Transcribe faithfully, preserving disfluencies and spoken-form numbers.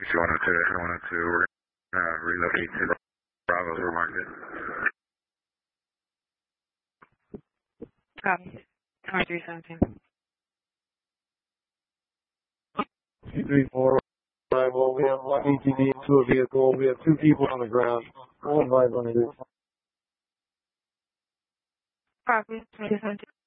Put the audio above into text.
two one two, two one two, we're going to uh, relocate to Bravo over market. Copy. Tower three seventeen. two three four, five, well, we have one E T D to a vehicle. We have two people on the ground. One advise on it. Copy. twenty seventeen.